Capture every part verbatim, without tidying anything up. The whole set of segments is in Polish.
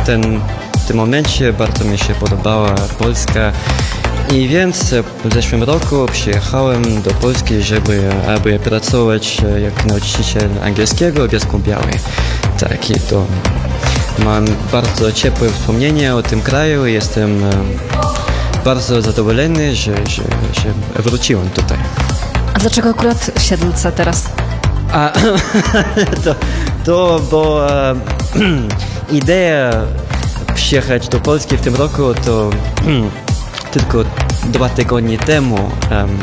ten, w tym momencie bardzo mi się podobała Polska. I więc w zeszłym roku przyjechałem do Polski, żeby aby pracować jak nauczyciel angielskiego w Bielsku-Białej. Tak, i to mam bardzo ciepłe wspomnienia o tym kraju. Jestem bardzo zadowolony, że, że, że wróciłem tutaj. A dlaczego akurat Siedlce teraz? A, to, to bo e, idea przyjechać do Polski w tym roku to tylko dwa tygodnie temu um,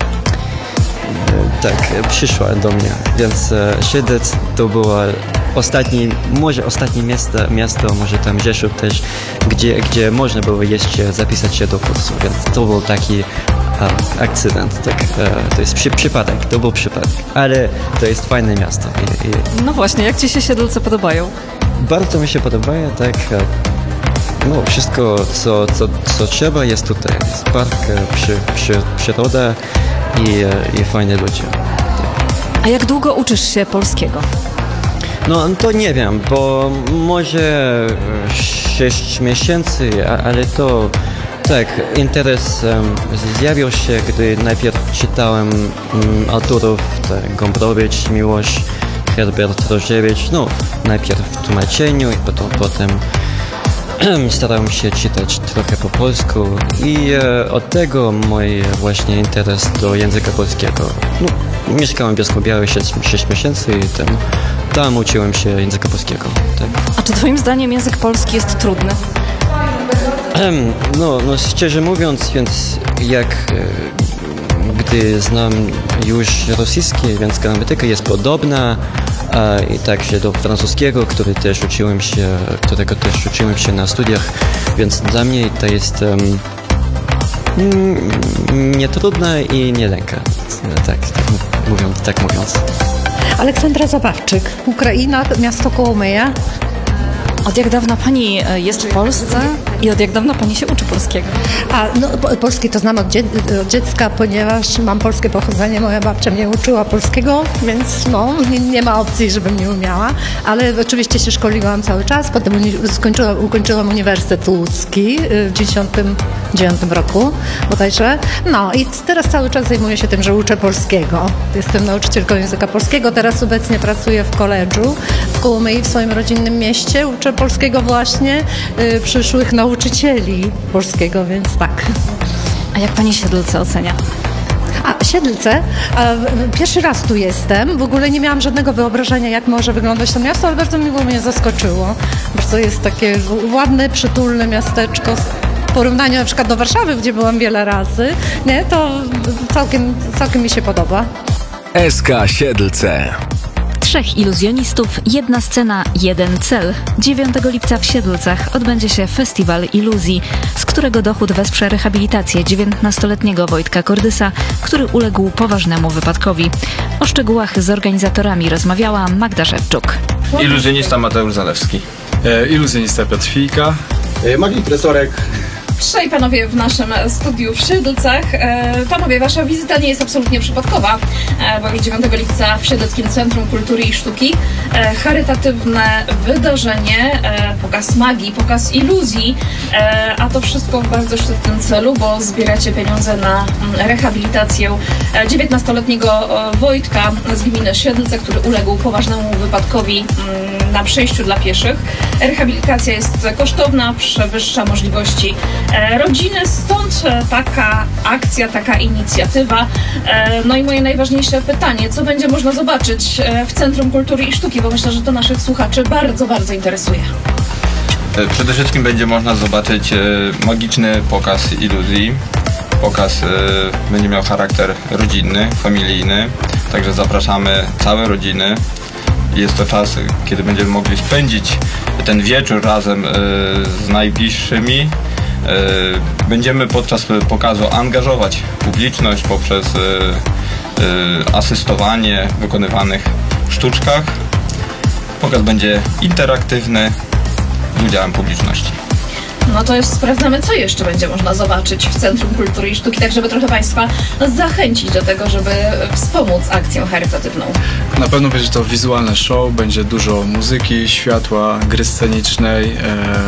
tak przyszła do mnie, więc e, Siedlec to było ostatnie, może ostatnie miasto, miasto, może tam Rzeszów też, gdzie, gdzie można było jeszcze zapisać się do kursu, więc to był taki a, akcydent, tak, e, to jest przy, przypadek, to był przypadek, ale to jest fajne miasto. I, i No właśnie, jak ci się Siedlce podobają? bardzo mi się podobają, tak. No, wszystko, co, co, co trzeba, jest tutaj. Jest park, przy, przy, przyroda i, i fajne ludzie. Tak. A jak długo uczysz się polskiego? No, to nie wiem, bo może sześć miesięcy, ale to tak, interes um, zjawił się, gdy najpierw czytałem um, autorów, tak, Gombrowicz, Miłosz, Herbert Różewicz, no, najpierw w tłumaczeniu i potem, potem starałem się czytać trochę po polsku i e, od tego mój właśnie interes do języka polskiego. No, mieszkałem w Bielsku-Białej sześć miesięcy i tam, tam uczyłem się języka polskiego. Tak. A czy twoim zdaniem język polski jest trudny? No, no szczerze mówiąc, więc jak e, gdy znam już rosyjski, więc gramatyka jest podobna. A, i także do francuskiego, który też uczyłem się, którego też uczyłem się na studiach, więc dla mnie to jest um, nietrudne i nie lęka. Tak, tak, mówiąc, tak mówiąc. Aleksandra Zabawczyk, Ukraina, miasto Kołomyja. Od jak dawna pani jest w Polsce i od jak dawna pani się uczy polskiego? A no, po, polski to znam od, dzie od dziecka, ponieważ mam polskie pochodzenie. Moja babcia mnie uczyła polskiego, więc no, nie, nie ma opcji, żebym nie umiała. Ale oczywiście się szkoliłam cały czas. Potem skończyłam, ukończyłam Uniwersytet Łódzki w dziewięćdziesiątym dziewiątym roku bodajże. No i teraz cały czas zajmuję się tym, że uczę polskiego. Jestem nauczycielką języka polskiego. Teraz obecnie pracuję w koledżu w Kołomyi, w swoim rodzinnym mieście. Uczę polskiego właśnie y, przyszłych nauczycieli polskiego, więc tak. A jak pani Siedlce ocenia? A Siedlce, a, pierwszy raz tu jestem, w ogóle nie miałam żadnego wyobrażenia, jak może wyglądać to miasto, ale bardzo miło mnie zaskoczyło, bo to jest takie ładne, przytulne miasteczko. W porównaniu na przykład do Warszawy, gdzie byłam wiele razy, nie, to całkiem, całkiem mi się podoba. S K Siedlce. Trzech iluzjonistów, jedna scena, jeden cel. dziewiątego lipca w Siedlcach odbędzie się Festiwal Iluzji, z którego dochód wesprze rehabilitację dziewiętnastoletniego Wojtka Kordysa, który uległ poważnemu wypadkowi. O szczegółach z organizatorami rozmawiała Magda Szewczuk. Iluzjonista Mateusz Zalewski. E, iluzjonista Piotr Fijka. E, magipresorek. Trzej panowie w naszym studiu w Siedlcach. E, panowie, wasza wizyta nie jest absolutnie przypadkowa, e, bo dziewiątego lipca w Siedleckim Centrum Kultury i Sztuki e, charytatywne wydarzenie, e, pokaz magii, pokaz iluzji, e, a to wszystko w bardzo szczytnym celu, bo zbieracie pieniądze na m, rehabilitację dziewiętnastoletniego e, Wojtka z gminy Siedlce, który uległ poważnemu wypadkowi m, na przejściu dla pieszych. Rehabilitacja jest kosztowna, przewyższa możliwości rodziny, stąd taka akcja, taka inicjatywa. No i moje najważniejsze pytanie, co będzie można zobaczyć w Centrum Kultury i Sztuki, bo myślę, że to naszych słuchaczy bardzo, bardzo interesuje. Przede wszystkim będzie można zobaczyć magiczny pokaz iluzji. Pokaz będzie miał charakter rodzinny, familijny, także zapraszamy całe rodziny. Jest to czas, kiedy będziemy mogli spędzić ten wieczór razem z najbliższymi. Będziemy podczas pokazu angażować publiczność poprzez asystowanie w wykonywanych sztuczkach. Pokaz będzie interaktywny z udziałem publiczności. No to już sprawdzamy, co jeszcze będzie można zobaczyć w Centrum Kultury i Sztuki, tak żeby trochę Państwa zachęcić do tego, żeby wspomóc akcję charytatywną. Na pewno będzie to wizualne show, będzie dużo muzyki, światła, gry scenicznej. E